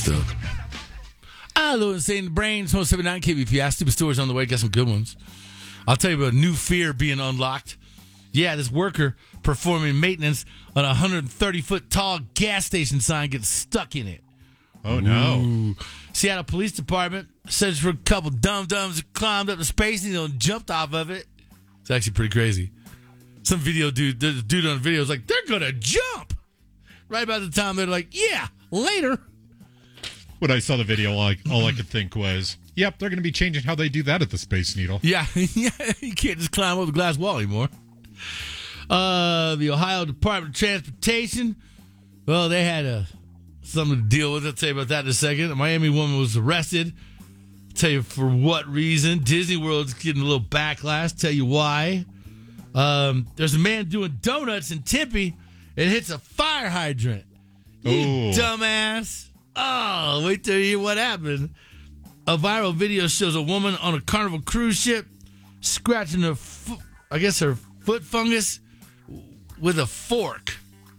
So, Lou Insane Brains, 179 KBPI. Stupid stories on the way. Got some good ones. I'll tell you about a new fear being unlocked. Yeah, this worker performing maintenance on a 130-foot tall gas station sign gets stuck in it. Oh, no. Ooh. Seattle Police Department searched for a couple dum-dums that climbed up the space needle and jumped off of it. It's actually pretty crazy. Some dude on the video is like, they're going to jump. Right about the time they're like, yeah, later. When I saw the video, all I could think was, yep, they're going to be changing how they do that at the Space Needle. Yeah, you can't just climb over the glass wall anymore. The Ohio Department of Transportation, well, they had something to deal with. I'll tell you about that in a second. A Miami woman was arrested. I'll tell you for what reason. Disney World's getting a little backlash. Tell you why. There's a man doing donuts in Tempe and hits a fire hydrant. You dumbass. Oh, wait till you hear what happened. A viral video shows a woman on a Carnival cruise ship scratching her foot fungus with a fork.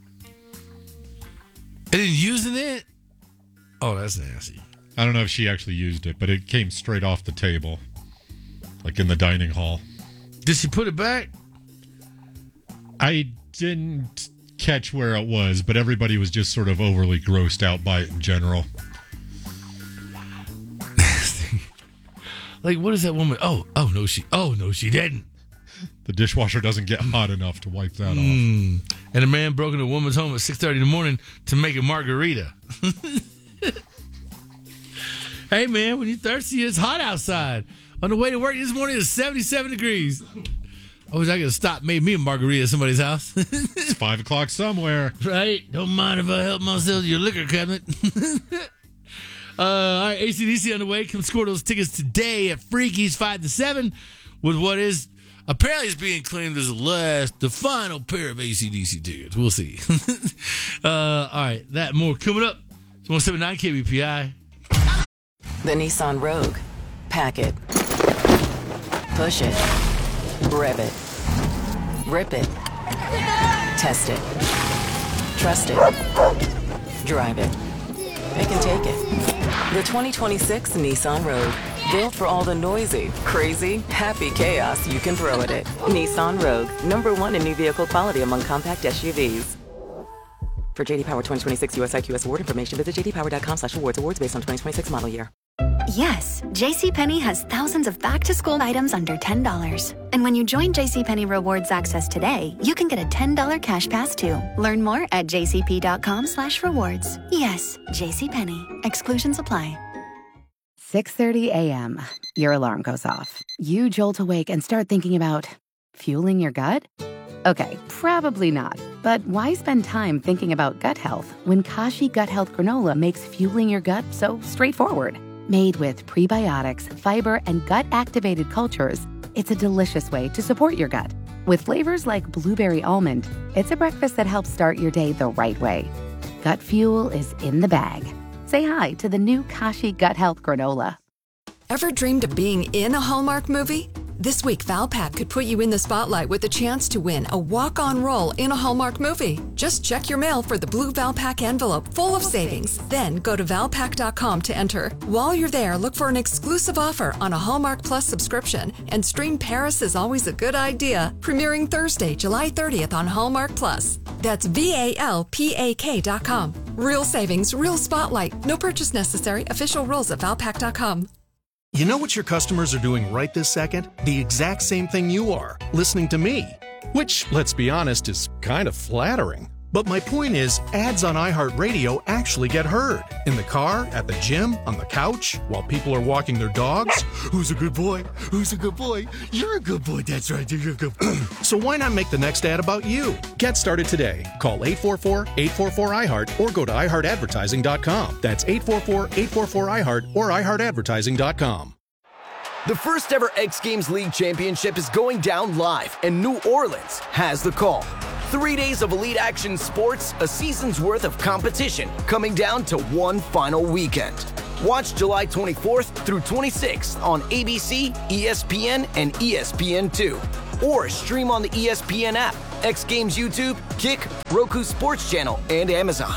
And then using it? Oh, that's nasty. I don't know if she actually used it, but it came straight off the table, like in the dining hall. Did she put it back? I didn't catch where it was, but everybody was just sort of overly grossed out by it in general. Like, what is that woman? Oh no, she didn't. The dishwasher doesn't get hot enough to wipe that off. And a man broke into a woman's home at 6:30 in the morning to make a margarita. Hey, man, when you're thirsty, it's hot outside. On the way to work this morning, it's 77 degrees. I wish I could have stopped, made me a margarita at somebody's house. It's 5 o'clock somewhere. Right? Don't mind if I help myself to your liquor cabinet. All right, AC/DC on the way. Come score those tickets today at Freaky's 5 to 7 with what is apparently is being claimed as the final pair of AC/DC tickets. We'll see. All right, that more coming up. It's 179 KBPI. The Nissan Rogue. Pack it. Push it. Rev it. Rip it. Test it. Trust it. Drive it. Pick and take it. The 2026 Nissan Rogue. Built for all the noisy, crazy, happy chaos you can throw at it. Nissan Rogue. #1 in new vehicle quality among compact SUVs. For JD Power 2026 US IQS award information, visit jdpower.com/awards. Awards based on 2026 model year. Yes, JCPenney has thousands of back-to-school items under $10. And when you join JCPenney Rewards Access today, you can get a $10 cash pass too. Learn more at jcp.com/rewards. Yes, JCPenney. Exclusions apply. 6:30 a.m. Your alarm goes off. You jolt awake and start thinking about fueling your gut? Okay, probably not. But why spend time thinking about gut health when Kashi Gut Health Granola makes fueling your gut so straightforward? Made with prebiotics, fiber, and gut-activated cultures, it's a delicious way to support your gut. With flavors like blueberry almond, it's a breakfast that helps start your day the right way. Gut fuel is in the bag. Say hi to the new Kashi Gut Health Granola. Ever dreamed of being in a Hallmark movie? This week, Valpak could put you in the spotlight with a chance to win a walk-on role in a Hallmark movie. Just check your mail for the blue Valpak envelope full of savings. Then go to Valpak.com to enter. While you're there, look for an exclusive offer on a Hallmark Plus subscription and stream Paris is Always a Good Idea, premiering Thursday, July 30th on Hallmark Plus. That's VALPAK.com. Real savings, real spotlight. No purchase necessary. Official rules at Valpak.com. You know what your customers are doing right this second? The exact same thing you are, listening to me. Which, let's be honest, is kind of flattering. But my point is, ads on iHeartRadio actually get heard. In the car, at the gym, on the couch, while people are walking their dogs. Who's a good boy? Who's a good boy? You're a good boy, that's right, you're a good boy. So why not make the next ad about you? Get started today. Call 844-844-iHeart or go to iHeartAdvertising.com. That's 844-844-iHeart or iHeartAdvertising.com. The first ever X Games League Championship is going down live, and New Orleans has the call. 3 days of elite action sports, a season's worth of competition, coming down to one final weekend. Watch July 24th through 26th on ABC, ESPN, and ESPN2. Or stream on the ESPN app, X Games YouTube, Kick, Roku Sports Channel, and Amazon.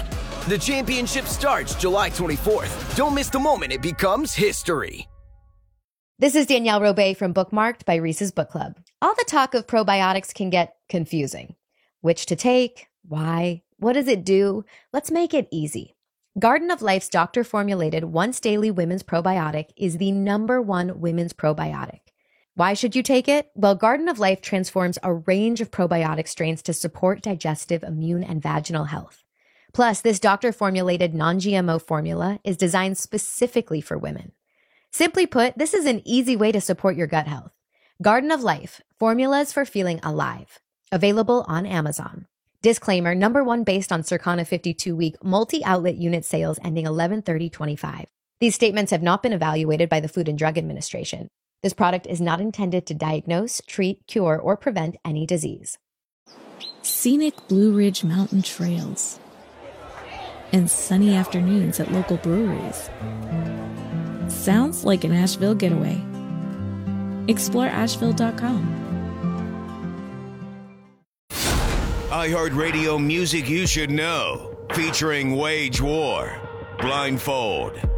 The championship starts July 24th. Don't miss the moment it becomes history. This is Danielle Robay from Bookmarked by Reese's Book Club. All the talk of probiotics can get confusing. Which to take? Why? What does it do? Let's make it easy. Garden of Life's doctor-formulated once-daily women's probiotic is the #1 women's probiotic. Why should you take it? Well, Garden of Life transforms a range of probiotic strains to support digestive, immune, and vaginal health. Plus, this doctor-formulated non-GMO formula is designed specifically for women. Simply put, this is an easy way to support your gut health. Garden of Life, formulas for feeling alive. Available on Amazon. Disclaimer, #1 based on Circana 52-week multi-outlet unit sales ending 11/30/25. These statements have not been evaluated by the Food and Drug Administration. This product is not intended to diagnose, treat, cure, or prevent any disease. Scenic Blue Ridge Mountain trails and sunny afternoons at local breweries. Sounds like an Asheville getaway. Explore Asheville.com. iHeartRadio music you should know, featuring Wage War, Blindfold,